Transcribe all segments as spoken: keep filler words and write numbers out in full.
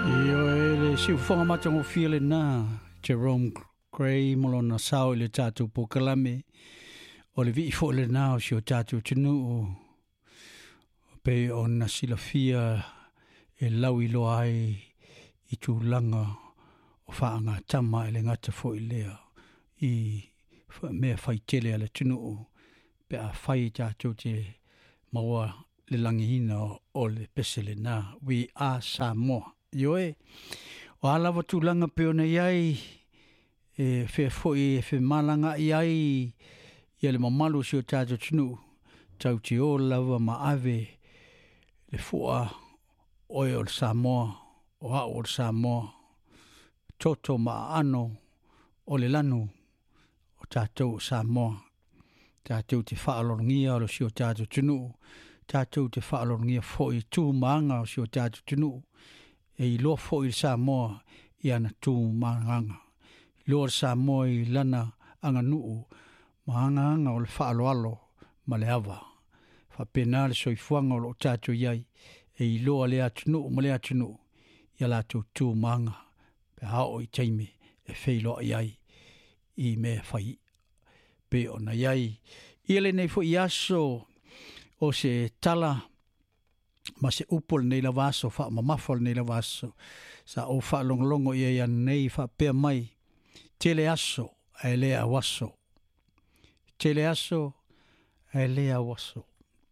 Io e le si ufonga matango file na Jerome Gray molona sao le tatu po kalame o le vi fo le na o si o tatu tunu pe o na silafia e lau i lo ai i tu langa o whaanga tama e le ngata fo i lea i mea whai tele ala tunu pe a whai tatu te maua le langihina o le pesele na we are Samoa. Ioe, o alawa tūlanga peona iai, e whea fwoi e whea malanga iai, ia le mamalu si o tātou tunu, tau ti o lawa ma ave, le fua oe o le Samoa, o a o le Samoa, toto ma ano, o le lanu, o tātou Samoa, tātou te whaalongia o si o tātou tunu, tātou te whaalongia fwoi tū maanga o si o tātou tunu, e i loa fo i Samoa i ana tū maanganga. Loa Samoa i lana anga nuu maanganga o le whaaloalo ma le awa. Whapena le soifuanga o lo tātou iai e i loa le atu nuu ma le atu nuu i ala tū tū maanga pe hao i teime e wheiloa iai i mea whai pe o na iai. I ele nei fo i aso o se tala ma se upol nei la vaso fa ma mafol nei la vaso sa o fa long longo ia ia nei fa pe mai tele aso e le awaso tele aso e le awaso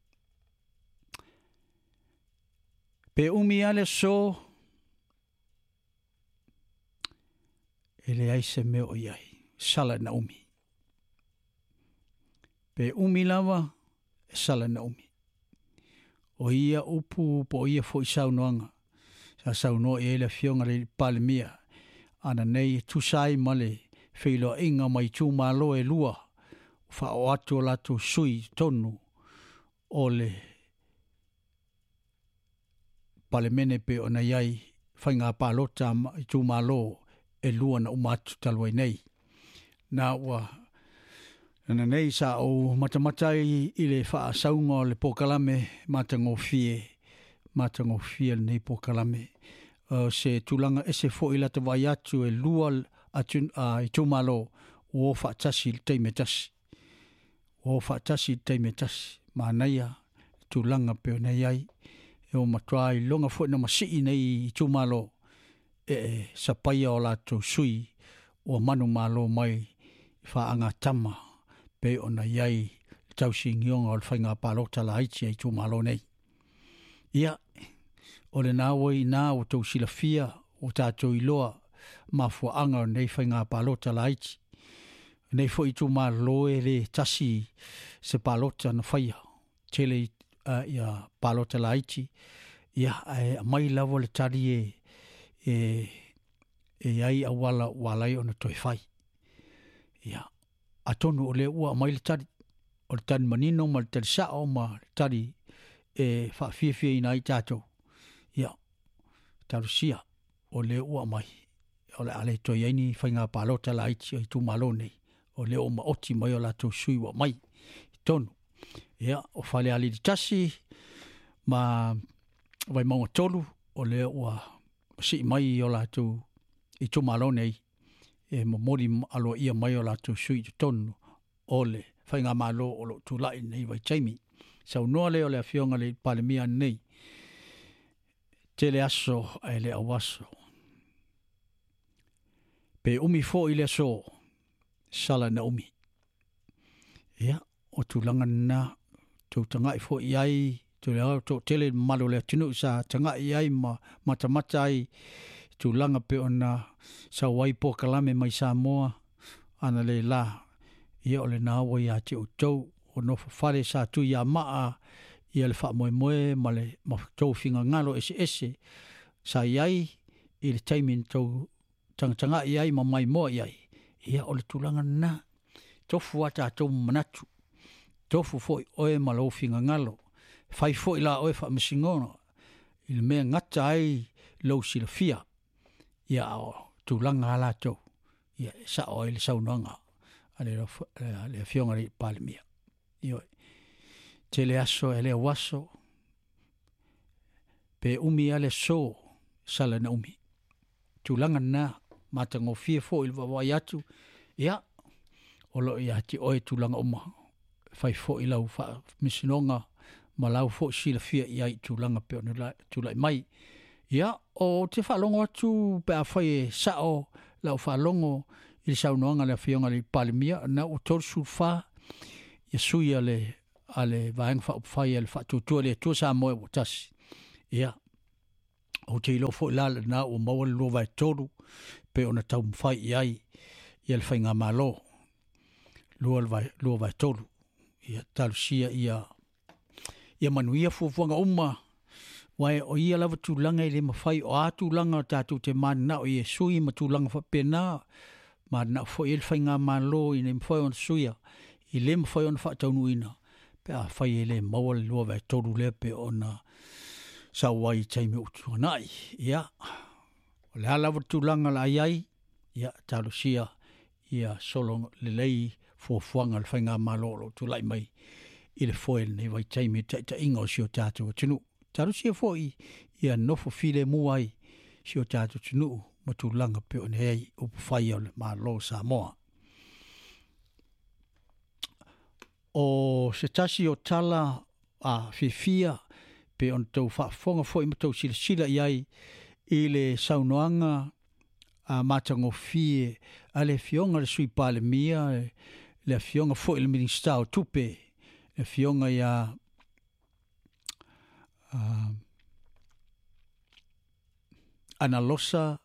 pe umi ale so ele ai se me o iai sala na umi pe umi lava sala na umi o ia upu po ia fo i saunoanga. Sa saunoa e le fionga le palemia. Ana nei tusai male feilo inga mai tu malo e lua. Fa o atu lato sui tonu o le palemene pe o na iai whainga palota i tu malo e lua na umatu talwai nei. Na ua Nana nei sa o matamatai i le wha saunga o le pokalame matango fie, matango fie nei pokalame. Uh, se tulanga ese fo ila te vai atu e lua atu uh, i tumalo o wha tasi teime tasi. O wha tasi teime tasi. Ma naia tulanga peo nei ai. E o matuai longa fo na masi nei i tumalo e, e sapaya o lato sui o manu malo mai wha anga tama. Pe ona iai tau singionga o le whainga palota la haiti ai tū malo nei. Ia, o le nāwai nā o tau silafia o tātou iloa ma fuanga o nei whainga palota la haiti. Nei fo i tū malo e le tasi se palota na whaia. Tele uh, ia palota la haiti. Ia, e, mai lawa le tari e e, e ai awala walai o na toi whai. Ia. Atonu o le ua mai le tari, o le tari manino, ma le tari sao, ma le tari e whaafia ina i tātou. Ia, tarusia o le ua mai, o le ale toi aini whainga palota la iti i tu malo nei, o le o ma oti mai o la tau sui wa mai, i tonu. Ia, o whale ali di tasi, ma vai maunga tolu, o le ua si mai o la tau i tu malo nei, e momori alo ia mai o la tu sui tu tonu ole whainga malo o lo tu lai nei vai taimi. Sau noa leo le fionga le palemia nei tele aso ai le awaso. Pe umi fo i le so sala na umi. Ia, o tu langa na tu tangai fo iai tu leo to tele malo le tinu sa tangai iai ma matamata ai tu langa pe ona sa wai po kalame mai Samoa ana le la ia o le na wai a te o tau o no whare sa tu ia maa ia le wha moe moe ma le ma tau whinga ngalo ese ese sa iai i le taimin tau tangtanga iai ma mai moa iai ia o le tulanga na tofu ata tau manatu tofu foi oe ma lo whinga ngalo fai foi la oe wha masingono i le mea ngata ai lau sila fia ia o tulanga ala tau ia sa o ile saunanga ale le fionga ri palemia io tele aso ele waso pe umi ale so sala na umi tūlanga nā, mātango fia fo ilwa wai atu, ia, olo ia ti oe tūlanga oma, whai fo ilau wha misinonga, ma lau fo sila fia iai tūlanga peo tūlai mai. Ia, o te whalongo atu pe a whai e sao, lau whalongo i saunoanga le whionga le palimia, na o torsu wha, ia sui ale, ale vaenga wha upwhai ale wha tūtua le tua sa moe o tasi. Ia, o te ilo fo ilala na o maua le lua vai toru, pe ona tau mwhai iai, ia le whainga malo, lua vai, lua vai toru. Ia talusia ia, ia manuia fuafuanga uma, wai o ia lava tūlanga i le mawhai o a tūlanga tātou te mana o ia sui ma tūlanga whapena, mana fo i le whainga malo i le mawhai ona suia, i le mawhai ona whaataunuina, pe a whai e le maua le lua vai toru le pe ona sa wai taime utu nai. Ia, o le lava tūlanga la iai, ia talusia ia solo le lei fuafuanga le whainga malo lo tu lai mai i le foil nei vai taimi ta ta ingo si o tātou tunu. Taru sia foi ia nofo file muai si o tātou tunu ma tu langa pe o nei o whai o le malo Samoa. O se tasi o tala a fifia pe on tau whaafonga foi ma tau sila sila iai i le saunoanga a matango fie a le fionga le sui pale mia le fionga foi le meeting style tupe le fionga ia uh, analosa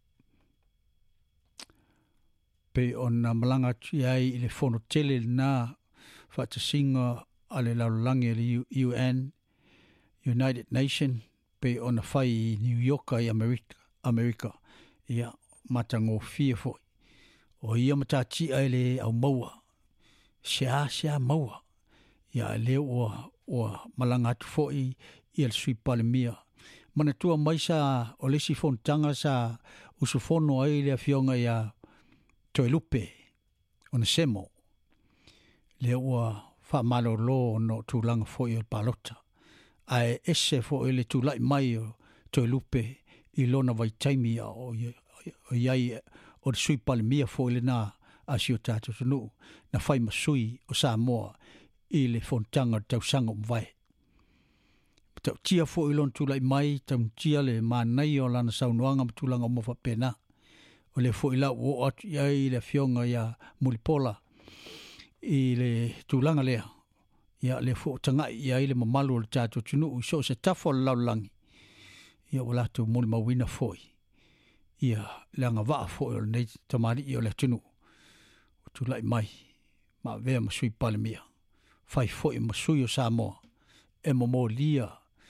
pe ona malanga ai i le fono tele na whaatasinga a le laulangi le U N United Nation pe ona whai i New York i America, America ia matango fie foi o ia matati ai le au maua sia sia maua ia le o o malanga atu foi i le sui palemia mana tua mai sa o le si fontanga sa usufono ai le fionga ia Toilupe ona semo le o fa malo lo no tulanga foi o palota ai ese foi le tulai mai o Toilupe i lona vai taimi o o iai o le sui palemia foi le na a si o tātou tunu na whai masui o Samoa i le fontanga tausanga o mwai. Tau tia fo ilon tulai mai, tau tia le manai o lana saunuanga matulanga o mawhapena. O le fo ila o atu iai le fionga ia mulipola i le tulanga lea. Ia le fo tanga iai le mamalu o le tātou tunu i so se tafo le laulangi. Ia o latu muli mawina foi. Ia leanga waa foi o le nei tamari i o le tunu. O tulai mai, ma vea masui palemia. Fai foi masui o Samoa. E momo lia.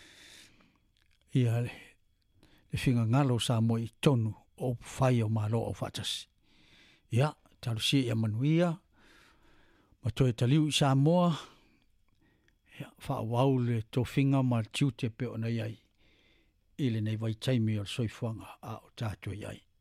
Ia le, le finga ngalo Samoa i tonu o fai o malo o fatasi. Ia, talusia ia manuia. Matoe taliu i Samoa. Ia, faa wau le to finga ma tiute pe o na iai. Ile nei vai taimi o soifuanga a o tātua iai.